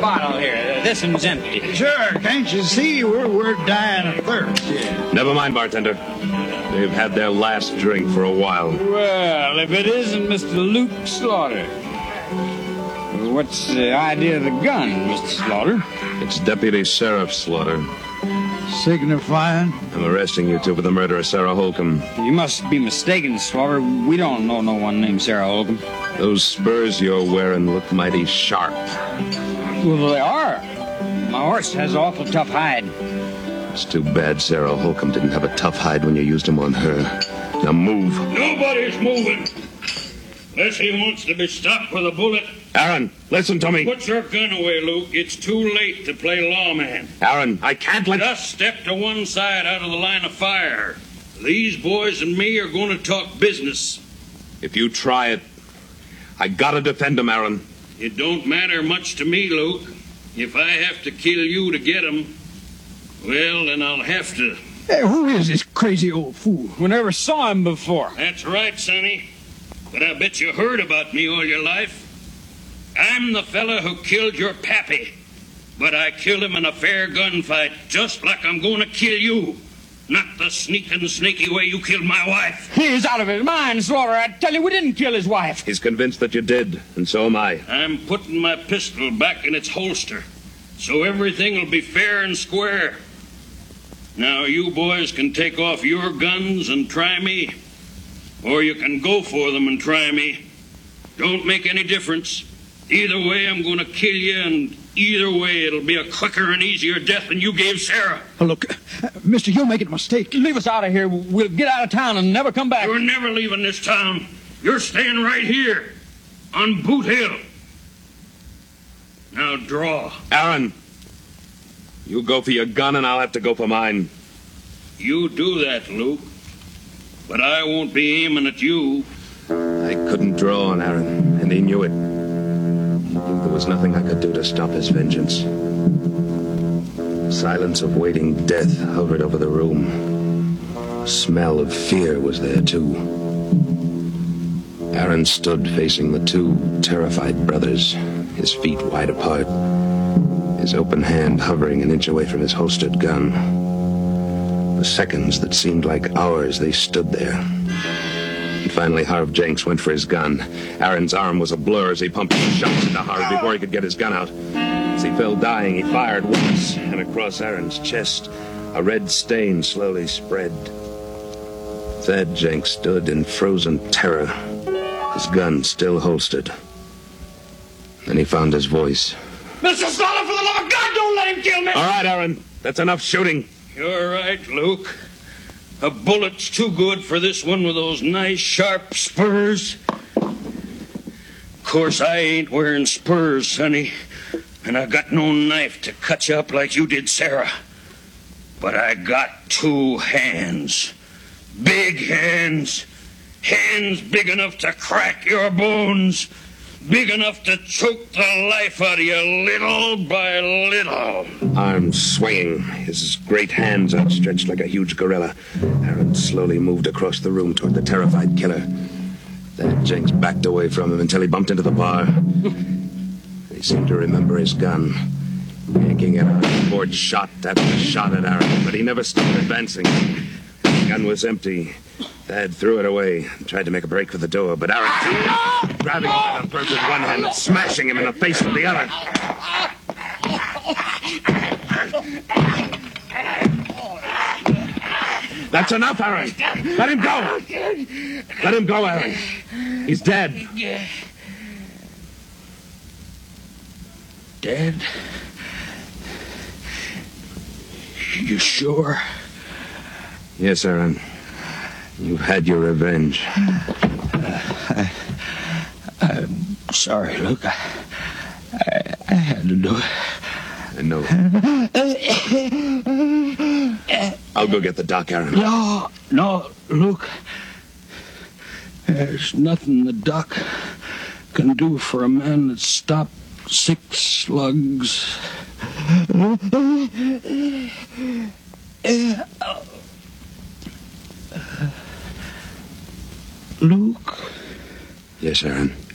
bottle here. This one's empty. Sure, can't you see we're dying of thirst here? Never mind, bartender. They've had their last drink for a while. Well, if it isn't Mr. Luke Slaughter. What's the idea of the gun, Mr. Slaughter? It's Deputy Sheriff Slaughter. Signifying? I'm arresting you two for the murder of Sarah Holcomb. You must be mistaken, Slaughter. We don't know no one named Sarah Holcomb. Those spurs you're wearing look mighty sharp. Well, they are. My horse has an awful tough hide. It's too bad Sarah Holcomb didn't have a tough hide when you used him on her. Now move. Nobody's moving. Unless he wants to be stopped with a bullet. Aaron, listen to me. Put your gun away, Luke. It's too late to play lawman. Aaron, I can't let... Just step to one side out of the line of fire. These boys and me are going to talk business. If you try it, I gotta defend him, Aaron. It don't matter much to me, Luke. If I have to kill you to get him, well, then I'll have to. Hey, who is this crazy old fool? We never saw him before. That's right, Sonny. But I bet you heard about me all your life. I'm the fella who killed your pappy. But I killed him in a fair gunfight, just like I'm going to kill you. Not the sneaking, snaky way you killed my wife. He's out of his mind, Slaughter. I tell you, we didn't kill his wife. He's convinced that you did, and so am I. I'm putting my pistol back in its holster, so everything will be fair and square. Now, you boys can take off your guns and try me. Or you can go for them and try me. Don't make any difference. Either way, I'm going to kill you, and either way, it'll be a quicker and easier death than you gave Sarah. Oh, look, mister, you're making a mistake. Leave us out of here. We'll get out of town and never come back. You're never leaving this town. You're staying right here, on Boot Hill. Now, draw. Aaron, you go for your gun, and I'll have to go for mine. You do that, Luke. But I won't be aiming at you. I couldn't draw on Aaron, and he knew it. He knew there was nothing I could do to stop his vengeance. The silence of waiting death hovered over the room. The smell of fear was there, too. Aaron stood facing the two terrified brothers, his feet wide apart, his open hand hovering an inch away from his holstered gun. For seconds that seemed like hours, they stood there. And finally, Harv Jenks went for his gun. Aaron's arm was a blur as he pumped some shots into Harv before he could get his gun out. As he fell dying, he fired once, and across Aaron's chest, a red stain slowly spread. Thad Jenks stood in frozen terror, his gun still holstered. Then he found his voice. Mr. Slaughter, for the love of God, don't let him kill me! All right, Aaron, that's enough shooting. You're right, Luke. A bullet's too good for this one with those nice, sharp spurs. Of course, I ain't wearing spurs, Sonny. And I got no knife to cut you up like you did, Sarah. But I got two hands. Big hands. Hands big enough to crack your bones. Big enough to choke the life out of you little by little. Arms swinging, his great hands outstretched like a huge gorilla, Aaron slowly moved across the room toward the terrified killer. Thad Jenks backed away from him until he bumped into the bar. He seemed to remember his gun, yanking at Aaron, poured shot after shot at Aaron, but he never stopped advancing. The gun was empty. Thad threw it away and tried to make a break for the door, but Aaron threw it, grabbing him with with one hand and smashing him in the face with the other. That's enough, Aaron. Let him go. Let him go, Aaron. He's dead. Dead? You sure? Yes, Aaron. You've had your revenge. I'm sorry, Luke. I had to do it. I know. I'll go get the doc, Aaron. No, Luke. There's nothing the doc can do for a man that's stopped 6 slugs. Luke? Yes, Aaron.